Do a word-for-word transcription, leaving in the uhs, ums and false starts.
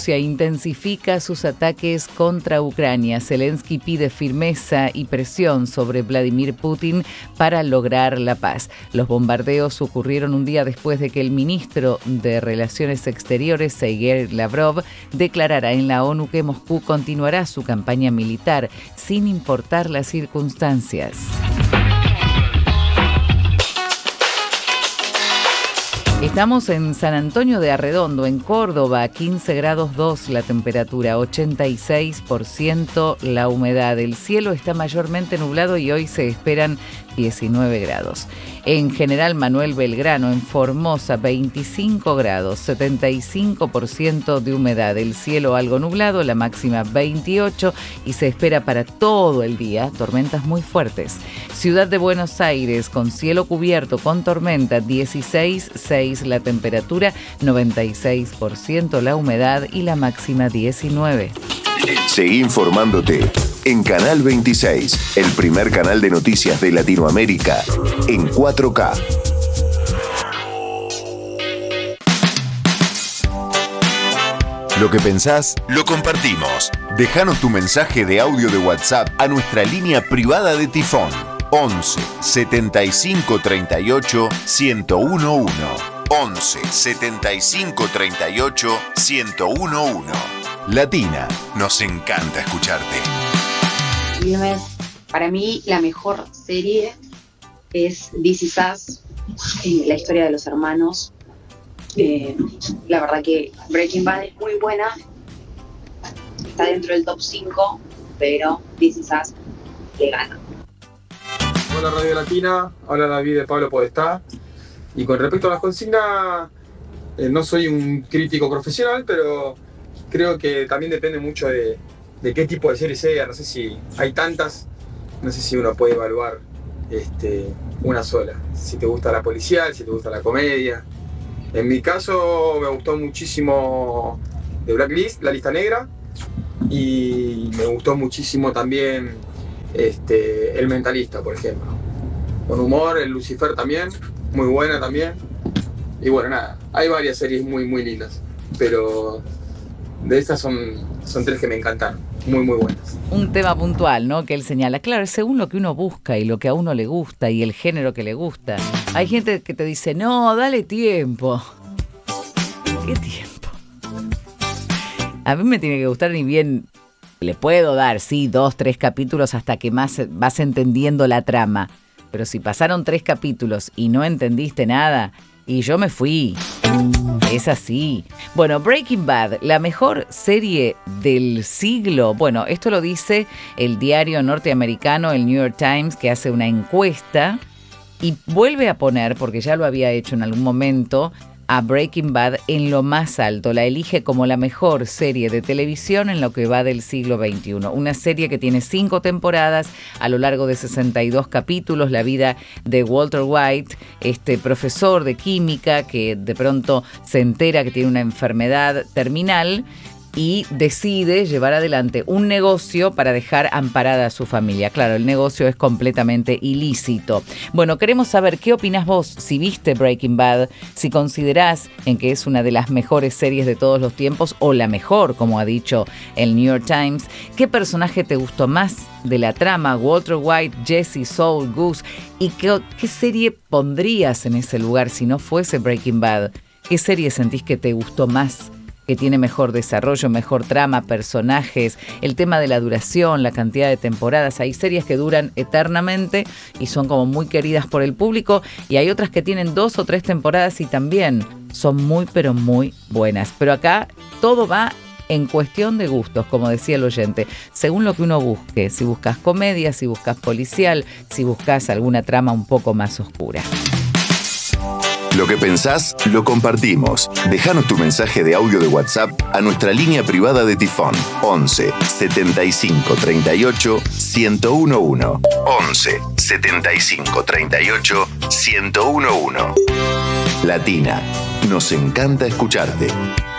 Rusia intensifica sus ataques contra Ucrania. Zelensky pide firmeza y presión sobre Vladimir Putin para lograr la paz. Los bombardeos ocurrieron un día después de que el ministro de Relaciones Exteriores, Sergei Lavrov, declarara en la ONU que Moscú continuará su campaña militar sin importar las circunstancias. Estamos en San Antonio de Arredondo, en Córdoba, quince grados dos la temperatura, ochenta y seis por ciento la humedad. El cielo está mayormente nublado y hoy se esperan diecinueve grados. En General Manuel Belgrano, en Formosa, veinticinco grados, setenta y cinco por ciento de humedad. El cielo algo nublado, la máxima veintiocho y se espera para todo el día tormentas muy fuertes. Ciudad de Buenos Aires, con cielo cubierto con tormenta, dieciséis punto seis la temperatura, noventa y seis por ciento la humedad y la máxima diecinueve. Seguí informándote en Canal veintiséis, el primer canal de noticias de Latinoamérica en cuatro K. Lo que pensás, lo compartimos. Déjanos tu mensaje de audio de WhatsApp a nuestra línea privada de Tifón. once setenta y cinco treinta y ocho ciento uno. once setenta y cinco treinta y ocho ciento uno. Latina, nos encanta escucharte. Wilmer, para mí la mejor serie es This Is Us, la historia de los hermanos. Eh, la verdad que Breaking Bad es muy buena, está dentro del top cinco, pero This Is Us le gana. Hola Radio Latina, habla David de Pablo Podestá. Y con respecto a las consignas, eh, no soy un crítico profesional, pero creo que también depende mucho de, de qué tipo de serie sea. No sé si hay tantas, no sé si uno puede evaluar este, una sola. Si te gusta la policial, si te gusta la comedia. En mi caso me gustó muchísimo The Blacklist, La Lista Negra, y me gustó muchísimo también este, El Mentalista, por ejemplo. Con humor, el Lucifer también, muy buena también. Y bueno, nada, hay varias series muy muy lindas, pero de estas son, son tres que me encantaron, muy muy buenas. Un tema puntual, ¿no? Que él señala, claro, es según lo que uno busca y lo que a uno le gusta y el género que le gusta. Hay gente que te dice, no, dale tiempo. ¿Qué tiempo? A mí me tiene que gustar ni bien, le puedo dar, sí, dos, tres capítulos hasta que más vas entendiendo la trama. Pero si pasaron tres capítulos y no entendiste nada, y yo me fui. Es así. Bueno, Breaking Bad, la mejor serie del siglo. Bueno, esto lo dice el diario norteamericano, el New York Times, que hace una encuesta y vuelve a poner, porque ya lo había hecho en algún momento, a Breaking Bad en lo más alto. La elige como la mejor serie de televisión en lo que va del siglo veintiuno. Una serie que tiene cinco temporadas a lo largo de sesenta y dos capítulos. La vida de Walter White, este profesor de química que de pronto se entera que tiene una enfermedad terminal y decide llevar adelante un negocio para dejar amparada a su familia. Claro, el negocio es completamente ilícito. Bueno, queremos saber qué opinás vos, si viste Breaking Bad, si considerás en que es una de las mejores series de todos los tiempos o la mejor, como ha dicho el New York Times. ¿Qué personaje te gustó más de la trama? Walter White, Jesse, Saul, Gus. ¿Y qué, qué serie pondrías en ese lugar si no fuese Breaking Bad? ¿Qué serie sentís que te gustó más? Que tiene mejor desarrollo, mejor trama, personajes, el tema de la duración, la cantidad de temporadas. Hay series que duran eternamente y son como muy queridas por el público y hay otras que tienen dos o tres temporadas y también son muy pero muy buenas. Pero acá todo va en cuestión de gustos, como decía el oyente, según lo que uno busque. Si buscas comedia, si buscas policial, si buscas alguna trama un poco más oscura. Lo que pensás, lo compartimos. Déjanos tu mensaje de audio de WhatsApp a nuestra línea privada de Tifón. once setenta y cinco treinta y ocho ciento uno. once setenta y cinco treinta y ocho ciento uno. Latina, nos encanta escucharte.